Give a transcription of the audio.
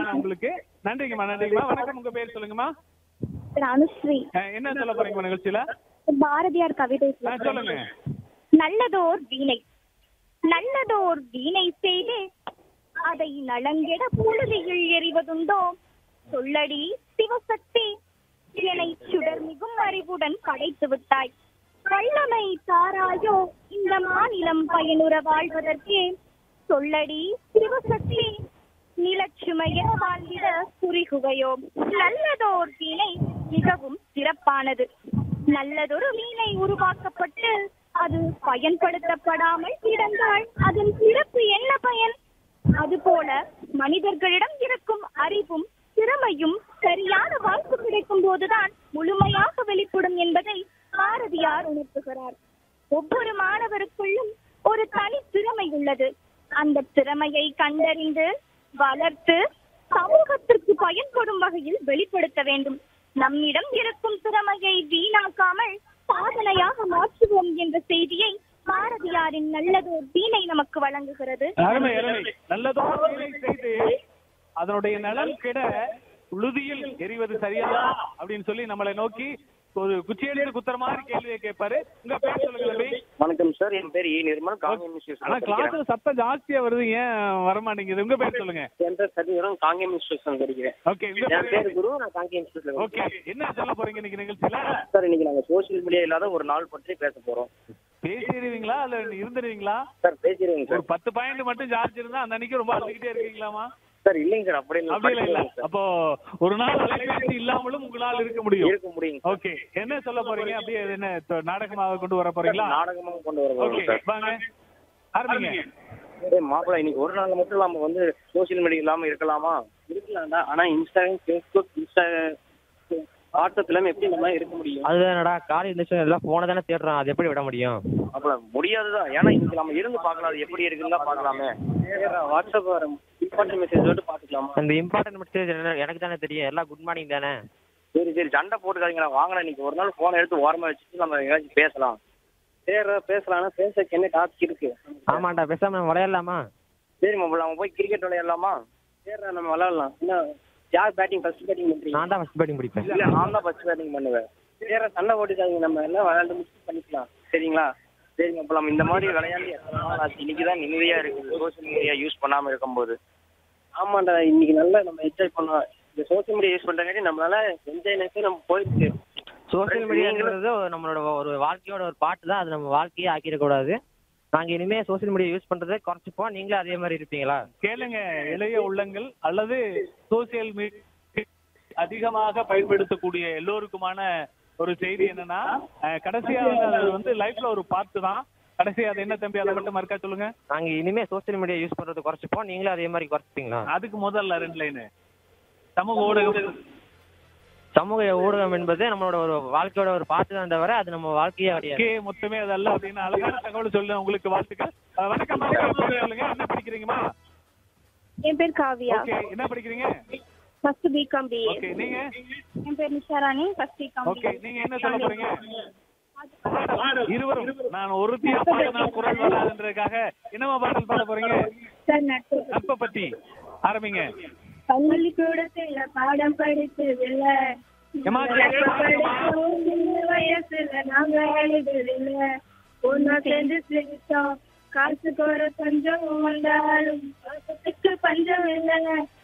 நான் உங்களுக்கு. நன்றிங்கம்மா, நன்றிங்கம்மா. வணக்கம், உங்க பேர் சொல்லுங்கம்மா. அனுஸ்ரீ. என்ன சொல்ல போறீங்க நிகழ்ச்சியில? பாரதியார் கவிதை சொல்லுங்க. நல்லதோர் வீணை, நல்லதோர் வீணை செய்தே அதை நலங்கெட புழுதியில் எறிவதுண்டோ? சொல்லடி சிவசக்தி, என்னை சுடர் மிகும் அறிவுடன் படைத்து விட்டாய். வல்லமை தாராயோ இந்த மாநிலம் பயனுற வாழ்வதற்கே. சொல்லடி சிவசக்தி, நிலச்சுமைய வாழ்ந்திட புரிகுவையோ? நல்லதோர் வீணை மிகவும் சிறப்பானது. நல்லதொரு வீணை உருவாக்கப்பட்டு அது பயன்படுத்தப்படாமல் கிடந்தால் அதன் சிறப்பு என்ன பயன்? அதுபோல மனிதர்களிடம் இருக்கும் அறிவும் திறமையும் சரியான வாய்ப்பு கிடைக்கும் போதுதான் முழுமையாக வெளிப்படும் என்பதை பாரதியார் உணர்த்துகிறார். ஒவ்வொரு மாணவருக்குள்ளும் ஒரு தனி திறமை உள்ளது. அந்த திறமையை கண்டறிந்து வளர்த்து சமூகத்திற்கு பயன்படும் வகையில் வெளிப்படுத்த வேண்டும். நம்மிடம் இருக்கும் திறமையை வீணாக்காமல் சாதனையாக மாற்றுவோம் என்ற செய்தியை பாரதியாரின் நல்லதோர் வீணை நமக்கு வழங்குகிறது. நல்லதோர் வீணை செய்து அதனுடைய நலன் கெட உழுதியில் எறிவது சரியா அப்படின்னு சொல்லி நம்மளை நோக்கி ஒரு குச்சியெடுத்து குத்துற மாதிரி கேள்வியை கேட்பாரு. உங்க பேர் சொல்லுங்க தம்பி. வணக்கம் சார், என் பேர் நிர்மல். காங்கேயம் இன்ஸ்டிடியூஷன். ஆனா கிளாஸ்ல சத்தம் ஜாஸ்தியா வருது, ஏன் வர மாட்டேங்குது? உங்க பேர் சொல்லுங்க. என் பேர் சதீவரம், காங்கேயம் இன்ஸ்டிடியூஷன் படிக்கிறேன். ஓகே, என் பேர் குரு, நான் காங்கேயம் இன்ஸ்டிடியூஷன்ல. ஓகே, என்ன சொல்ல போறீங்க இன்னைக்கு நிகழ்ச்சியில? சார், இன்னைக்கு நாங்க சோசியல் மீடியா இல்லாத ஒரு நாள் பற்றி பேச போறோம். பேசிடுவீங்களா இல்ல இருந்துருவீங்களா? Sir பேசிடுவீங்க sir. ஒரு 10 பாயிண்ட் மட்டும் சார்ஜ் இருந்தா அந்த அன்னைக்கு ரொம்ப அழுதுகிட்டே இருக்கீங்களாமா? சார் இல்லைங்க சார், அப்படி இல்ல. அப்போ ஒரு நாள் அலைபேசி இல்லாமலும் உங்களால் இருக்க முடியும். ஓகே, என்ன சொல்ல போறீங்க? அப்படியே என்ன நாடகமாக கொண்டு வர போறீங்களா? நாடகமாக கொண்டு வர போறோம் சார். வாங்க ஆரம்பிங்க. மாப்பிள்ள, இன்னைக்கு ஒரு நாள் மட்டும் நம்ம வந்து சோசியல் மீடியா இல்லாம இருக்கலாமா? இருக்கலாம்டா. ஆனா இன்ஸ்டாகிராம், ஃபேஸ்புக், வாட்ஸ்அப்ல எப்படி நம்ம இருக்க முடியும்? அதுதானடா, காலேஜ் இருந்துச்சு எல்லாம் போன தானே தேடுறோம், அது எப்படி விட முடியும்? அப்ப முடியாதுதான். ஏன்னா இன்னைக்கு நம்ம இருந்து பார்க்கலாம், அது எப்படி இருக்குன்னு பார்க்கலாமே. வாட்ஸ்அப் வர இம்பார்ட்டன்ட் மெசேஜ் மட்டும் பாத்துக்கலாமா? அந்த இம்பார்ட்டன்ட் மெசேஜ் எனக்கு தானே தெரியும், எல்லாம் குட் மார்னிங் தானே. சரி சரி, சண்டை போட்டுக்காதீங்களா. வாங்கினா இன்னைக்கு ஒரு நாள் போனை எடுத்து ஓரமா வச்சுட்டு நம்ம எங்கேயாச்சும் பேசலாம். சரி பேசலாம். பேசக்கு என்ன டாபிக் இருக்கு? ஆமாண்டா, பேசாம விளையாடலாமா? சரி மாப்பிள்ள, நம்ம போய் கிரிக்கெட் விளையாடலாமா? சரி நம்ம விளையாடலாம். என்ன யார் பேட்டிங் ஃபர்ஸ்ட் பேட்டிங் பண்றீங்க? நான் தான் ஃபர்ஸ்ட் பேட்டிங் பிடிப்பேன். இல்ல, நான் தான் ஃபர்ஸ்ட் பேட்டிங் பண்ணுவேன். சரி சண்டை போட்டுக்காதீங்க, நம்ம எல்லாம் விளையாண்டு முடிச்சு பண்ணிக்கலாம். சரிங்களா? சரி மாப்பிள்ள, நம்ம இந்த மாதிரி விளையாண்டு எத்தனை நாள் ஆச்சு? இன்னைக்குதான் நிம்மதியா இருக்கு சோசியல் மீடியா யூஸ் பண்ணாம இருக்கும்போது. ஆமாண்டா, இன்னைக்கு நல்லா நம்ம என்ஜாய் பண்ணலாம். இந்த சோசியல் மீடியா யூஸ் பண்றங்காட்டி நம்மளால என்ஜாய்னஸே நம்ம போயிடுச்சு. சோசியல் மீடியாங்கிறது நம்மளோட ஒரு வாழ்க்கையோட ஒரு பாட்டு தான், அது நம்ம வாழ்க்கையே ஆக்கிடக்கூடாது. நாங்க இனிமே சோசியல் மீடியா யூஸ் பண்றதை குறைச்சிப்போம். நீங்களும் அதே மாதிரி இருப்பீங்களா? கேளுங்க இளைய உள்ளங்கள், அல்லது சோசியல் மீடியா அதிகமாக பயன்படுத்தக்கூடிய எல்லோருக்குமான ஒரு செய்தி என்னன்னா, கடைசியா வந்து லைஃப்ல ஒரு பார்ட் தான். கடைசியா அது என்ன தம்பி, அதை மட்டும் மறுக்கா சொல்லுங்க. நாங்க இனிமே சோசியல் மீடியா யூஸ் பண்றதை குறைச்சிப்போம். நீங்களும் அதே மாதிரி குறைச்சிப்பீங்களா? அதுக்கு முதல்ல 2 லைன். சமூக ஊடகம். சமூக ஊடகம் என்பது நம்மளோட ஒரு வாழ்க்கையோட ஒரு பாட்டு தான் தவிர அது நம்ம வாழ்க்கையே கிடையாது. மொத்தமே அதல்ல அப்படின்னு அழகான தகவல் சொல்ல உங்களுக்கு வாழ்த்துக்கள். வணக்கம், என்ன படிக்கிறீங்கம்மா? என் பேர் காவியா. ஓகே, என்ன படிக்கிறீங்க? First BCom BA. ஓகே, நீங்க? என் பேர் நிஷாராணி, ஃபர்ஸ்ட் பிகாம். ஓகே, நீங்க என்ன சொல்ல போறீங்க? இருவரும் நான் ஒருத்தியா பாடினா குரல் வராதுன்றதுக்காக என்னமா பாடல் பாட போறீங்க? சார் நட்பை பத்தி ஆரம்பிங்க. பள்ளிக்கூடத்துல பாடம் படிச்சதில்ல, வயசுல நாங்க எழுதுதில்ல, ஒன்னா சேர்ந்து சிரிச்சோம், காசுக்கு ஒரு பஞ்சம் வந்தாலும் பஞ்சம் இல்லை.